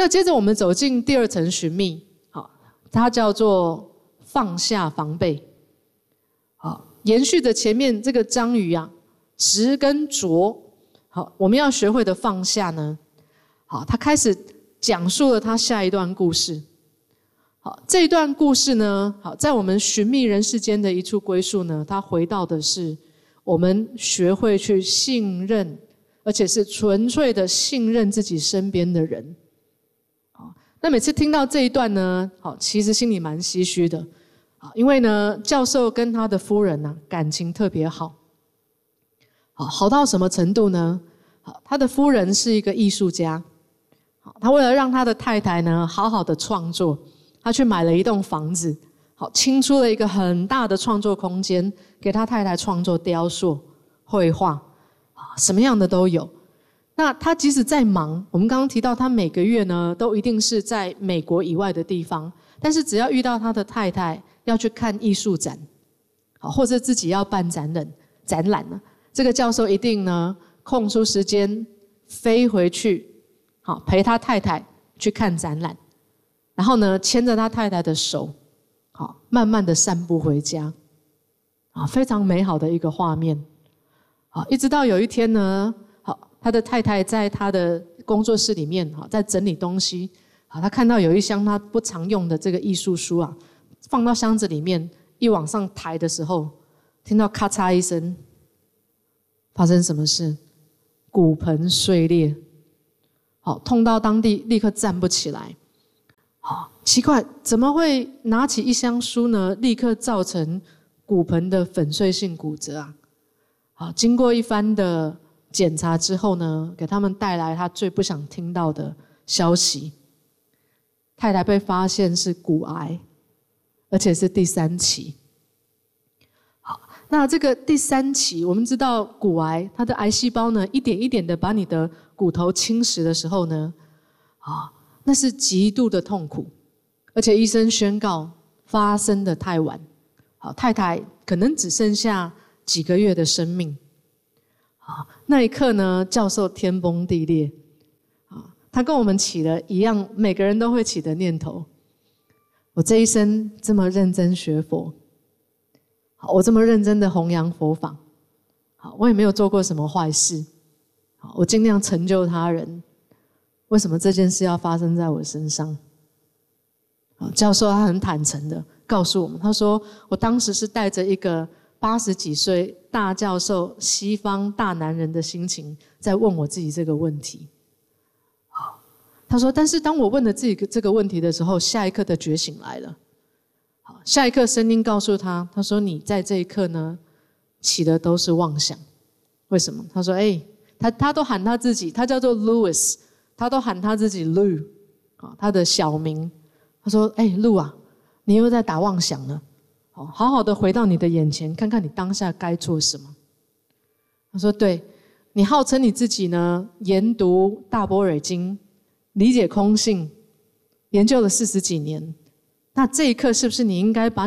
那接着我们走进第二层寻觅，好，它叫做放下防备。好，延续着前面这个章鱼啊，执跟着，好，我们要学会的放下呢，好，他开始讲述了他下一段故事。好，这一段故事呢，好，在我们寻觅人世间的一处归宿呢，他回到的是我们学会去信任，而且是纯粹的信任自己身边的人。好，那每次听到这一段呢，好，其实心里蛮唏嘘的，因为呢，教授跟他的夫人呢，感情特别好。好到什么程度呢？好，他的夫人是一个艺术家，好，他为了让他的太太呢好好的创作，他去买了一栋房子，好，清出了一个很大的创作空间，给他太太创作雕塑、绘画，什么样的都有。那他即使再忙，我们刚刚提到他每个月呢都一定是在美国以外的地方，但是只要遇到他的太太要去看艺术展，好，或者自己要办展览呢，这个教授一定呢空出时间飞回去，好，陪他太太去看展览，然后呢牵着他太太的手，好，慢慢的散步回家，非常美好的一个画面。好，一直到有一天呢，好，他的太太在他的工作室里面，好，在整理东西，好，他看到有一箱他不常用的这个艺术书啊，放到箱子里面，一往上抬的时候，听到咔嚓一声，发生什么事？骨盆碎裂，好，痛到当地立刻站不起来。好，奇怪，怎么会拿起一箱书呢，立刻造成骨盆的粉碎性骨折啊？好，经过一番的检查之后呢，给他们带来他最不想听到的消息：太太被发现是骨癌，而且是第3期。好，那这个第3期，我们知道骨癌它的癌细胞呢，一点一点的把你的骨头侵蚀的时候呢，那是极度的痛苦，而且医生宣告发生的太晚，好，太太可能只剩下几个月的生命。好，那一刻呢，教授天崩地裂。他跟我们起了一样，每个人都会起的念头：我这一生这么认真学佛，好，我这么认真的弘扬佛法，好，我也没有做过什么坏事，好，我尽量成就他人，为什么这件事要发生在我身上？教授他很坦诚的告诉我们，他说我当时是带着一个80几岁大教授、西方大男人的心情在问我自己这个问题。他说，但是当我问了自己这个问题的时候，下一刻的觉醒来了。好，下一刻声音告诉他，他说你在这一刻呢起的都是妄想。为什么？他说他都喊他自己，他叫做 Louis， 他都喊他自己 Lou， 他的小名。他说Lou 啊，你又在打妄想了，好好的回到你的眼前，看看你当下该做什么。他说对，你号称你自己呢研读大般若经，理解空性，研究了40几年，那这一刻是不是你应该把